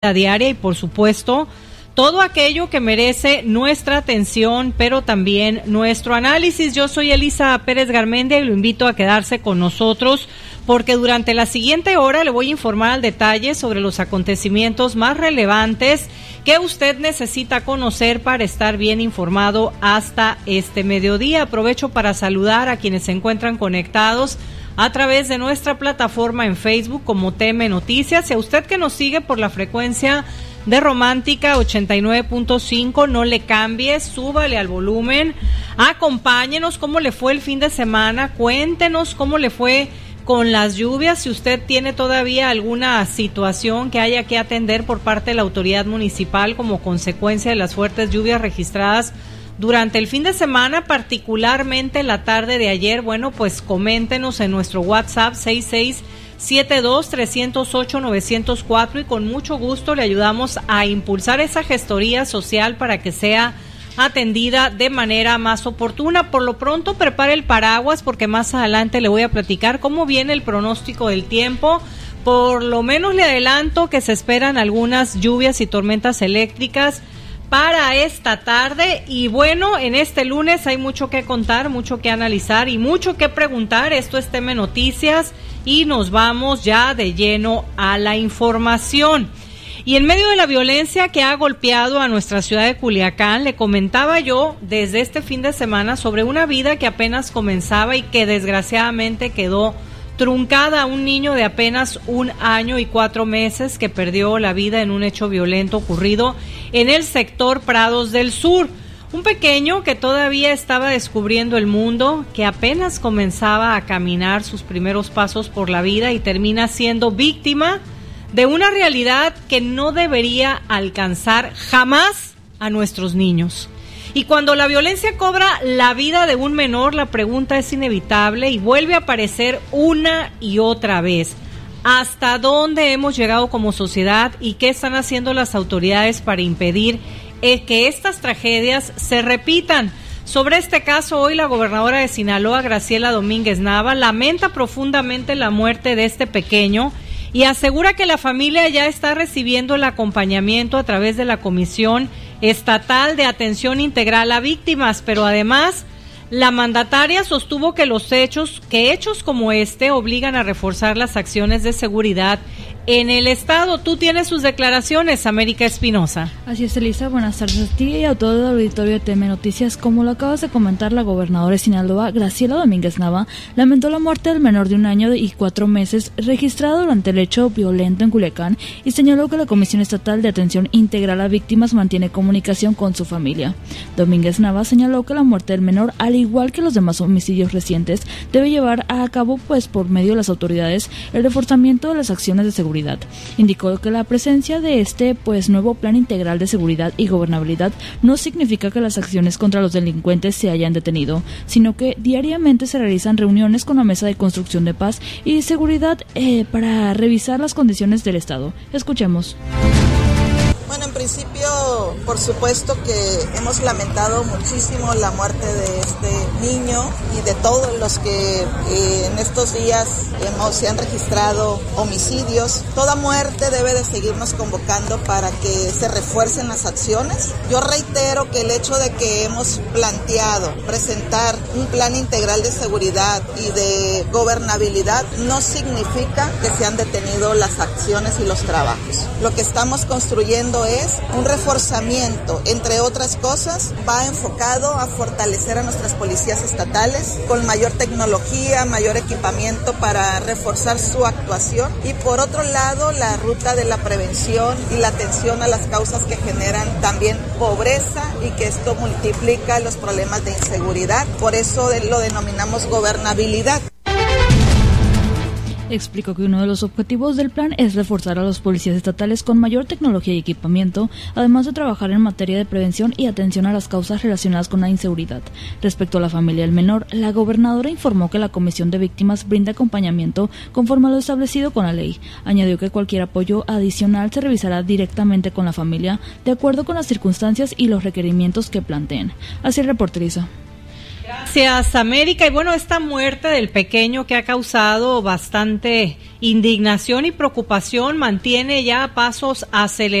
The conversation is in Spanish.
diaria y por supuesto todo aquello que merece nuestra atención, pero también nuestro análisis. Yo soy Elisa Pérez Garmendia y lo invito a quedarse con nosotros porque durante la siguiente hora le voy a informar al detalle sobre los acontecimientos más relevantes que usted necesita conocer para estar bien informado hasta este mediodía. Aprovecho para saludar a quienes se encuentran conectados a través de nuestra plataforma en Facebook como TM Noticias, y a usted que nos sigue por la frecuencia de Romántica 89.5, no le cambie, súbale al volumen, acompáñenos. ¿Cómo le fue el fin de semana? Cuéntenos cómo le fue con las lluvias, si usted tiene todavía alguna situación que haya que atender por parte de la autoridad municipal como consecuencia de las fuertes lluvias registradas durante el fin de semana, particularmente la tarde de ayer. Bueno, pues coméntenos en nuestro WhatsApp 6672-308-904 y con mucho gusto le ayudamos a impulsar esa gestoría social para que sea atendida de manera más oportuna. Por lo pronto, prepare el paraguas porque más adelante le voy a platicar cómo viene el pronóstico del tiempo. Por lo menos le adelanto que se esperan algunas lluvias y tormentas eléctricas para esta tarde, y bueno, en este lunes hay mucho que contar, mucho que analizar y mucho que preguntar. Esto es TM Noticias y nos vamos ya de lleno a la información. Y en medio de la violencia que ha golpeado a nuestra ciudad de Culiacán, le comentaba yo desde este fin de semana sobre una vida que apenas comenzaba y que desgraciadamente quedó truncada. Un niño de apenas 1 año y 4 meses que perdió la vida en un hecho violento ocurrido en el sector Prados del Sur. Un pequeño que todavía estaba descubriendo el mundo, que apenas comenzaba a caminar sus primeros pasos por la vida y termina siendo víctima de una realidad que no debería alcanzar jamás a nuestros niños. Y cuando la violencia cobra la vida de un menor, la pregunta es inevitable y vuelve a aparecer una y otra vez. ¿Hasta dónde hemos llegado como sociedad y qué están haciendo las autoridades para impedir que estas tragedias se repitan? Sobre este caso, hoy la gobernadora de Sinaloa, Graciela Domínguez Nava, lamenta profundamente la muerte de este pequeño y asegura que la familia ya está recibiendo el acompañamiento a través de la Comisión Estatal de Atención Integral a Víctimas, pero además la mandataria sostuvo que hechos como este obligan a reforzar las acciones de seguridad en el estado. Tú tienes sus declaraciones, América Espinosa. Así es, Elisa, buenas tardes a ti y a todo el auditorio de TM Noticias. Como lo acabas de comentar, la gobernadora de Sinaloa, Graciela Domínguez Nava, lamentó la muerte del menor de 1 año y 4 meses registrado durante el hecho violento en Culiacán y señaló que la Comisión Estatal de Atención Integral a Víctimas mantiene comunicación con su familia. Domínguez Nava señaló que la muerte del menor, al igual que los demás homicidios recientes, debe llevar a cabo, por medio de las autoridades, el reforzamiento de las acciones de seguridad. Indicó que la presencia de este nuevo plan integral de seguridad y gobernabilidad no significa que las acciones contra los delincuentes se hayan detenido, sino que diariamente se realizan reuniones con la Mesa de Construcción de Paz y Seguridad para revisar las condiciones del Estado. Escuchemos. Bueno, en principio, por supuesto que hemos lamentado muchísimo la muerte de este niño y de todos los que en estos días se han registrado homicidios. Toda muerte debe de seguirnos convocando para que se refuercen las acciones. Yo reitero que el hecho de que hemos planteado presentar un plan integral de seguridad y de gobernabilidad no significa que se han detenido las acciones y los trabajos. Lo que estamos construyendo es un reforzamiento, entre otras cosas, va enfocado a fortalecer a nuestras policías estatales con mayor tecnología, mayor equipamiento para reforzar su actuación, y por otro lado la ruta de la prevención y la atención a las causas que generan también pobreza y que esto multiplica los problemas de inseguridad. Por eso lo denominamos gobernabilidad. Explicó que uno de los objetivos del plan es reforzar a los policías estatales con mayor tecnología y equipamiento, además de trabajar en materia de prevención y atención a las causas relacionadas con la inseguridad. Respecto a la familia del menor, la gobernadora informó que la Comisión de Víctimas brinda acompañamiento conforme a lo establecido con la ley. Añadió que cualquier apoyo adicional se revisará directamente con la familia, de acuerdo con las circunstancias y los requerimientos que planteen. Así reporteriza. Gracias, América. Y bueno, esta muerte del pequeño que ha causado bastante indignación y preocupación mantiene ya pasos acelerados